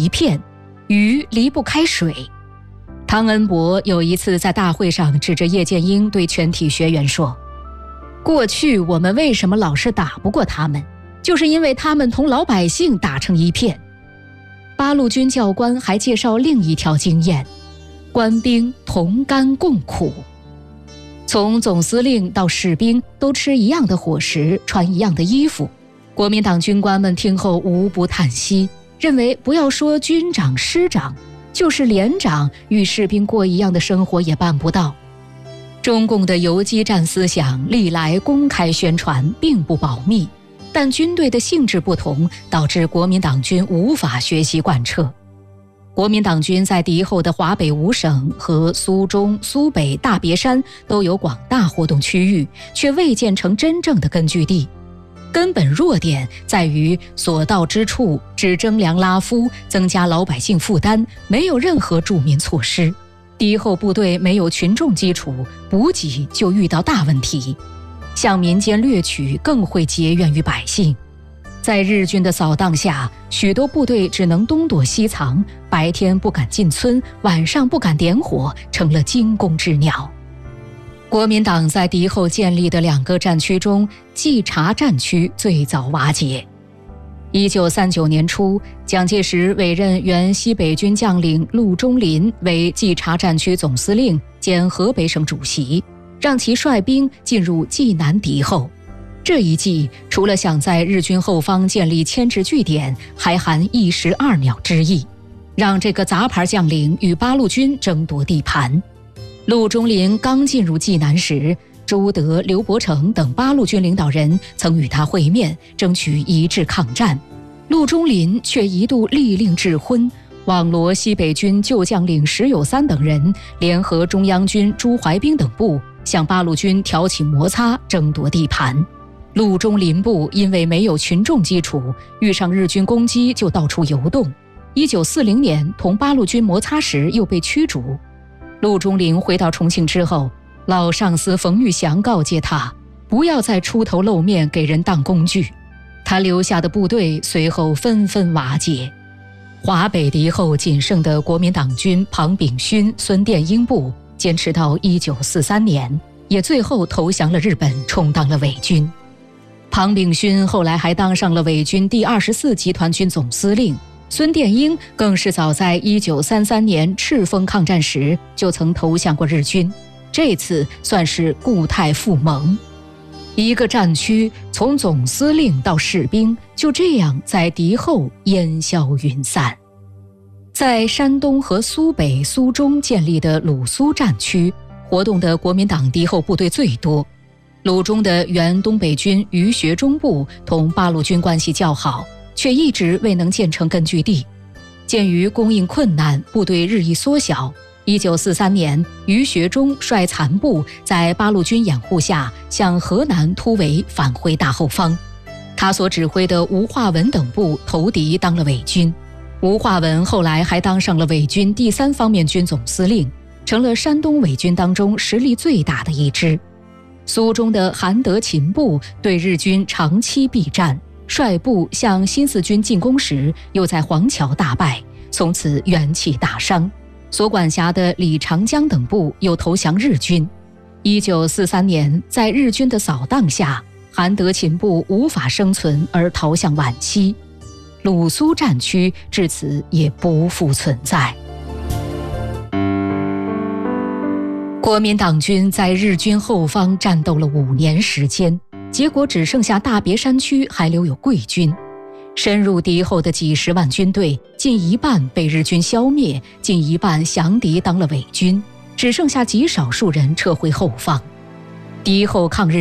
一片，鱼离不开水。汤恩伯有一次在大会上指着叶剑英对全体学员说，过去我们为什么老是打不过他们，就是因为他们同老百姓打成一片。八路军教官还介绍另一条经验，官兵同甘共苦。从总司令到士兵都吃一样的伙食，穿一样的衣服。国民党军官们听后无不叹息，认为不要说军长师长，就是连长与士兵过一样的生活也办不到。中共的游击战思想历来公开宣传，并不保密，但军队的性质不同，导致国民党军无法学习贯彻。国民党军在敌后的华北5省和苏中、苏北、大别山都有广大活动区域，却未建成真正的根据地。根本弱点在于所到之处只征粮拉夫，增加老百姓负担，没有任何助民措施。敌后部队没有群众基础，补给就遇到大问题。向民间掠取更会结怨于百姓。在日军的扫荡下，许多部队只能东躲西藏，白天不敢进村，晚上不敢点火，成了惊弓之鸟。国民党在敌后建立的2个战区中，冀察战区最早瓦解。1939年初，蒋介石委任原西北军将领陆中麟为冀察战区总司令兼河北省主席，让其率兵进入冀南敌后。这一计除了想在日军后方建立牵制据点，还含一石二鸟之意，让这个杂牌将领与八路军争夺地盘。陆中麟刚进入冀南时，朱德、刘伯承等八路军领导人曾与他会面，争取一致抗战。陆中麟却一度力令智昏，网罗西北军旧将领石友三等人，联合中央军朱怀彬等部，向八路军挑起摩擦，争夺地盘。陆中麟部因为没有群众基础，遇上日军攻击就到处游动。1940年同八路军摩擦时又被驱逐。陆中麟回到重庆之后，老上司冯玉祥告诫他，不要再出头露面给人当工具。他留下的部队随后纷纷瓦解。华北敌后仅剩的国民党军庞炳勋、孙殿英部坚持到1943年，也最后投降了日本，充当了伪军。庞炳勋后来还当上了伪军第24集团军总司令，孙殿英更是早在1933年赤峰抗战时就曾投降过日军，这次算是故态复萌。一个战区从总司令到士兵，就这样在敌后烟消云散。在山东和苏北、苏中建立的鲁苏战区，活动的国民党敌后部队最多。鲁中的原东北军余学忠部同八路军关系较好，却一直未能建成根据地。鉴于供应困难，部队日益缩小。1943年，余学忠率残部在八路军掩护下向河南突围，返回大后方。他所指挥的吴化文等部投敌当了伪军。吴化文后来还当上了伪军第3方面军总司令，成了山东伪军当中实力最大的一支。苏中的韩德勤部对日军长期避战，率部向新四军进攻时，又在黄桥大败，从此元气大伤。所管辖的李长江等部又投降日军。1943年，在日军的扫荡下，韩德勤部无法生存而逃向皖西，鲁苏战区至此也不复存在。国民党军在日军后方战斗了5年时间，结果只剩下大别山区还留有桂军。深入敌后的几十万军队，近一半被日军消灭，近一半降敌当了伪军，只剩下极少数人撤回后方。敌后抗日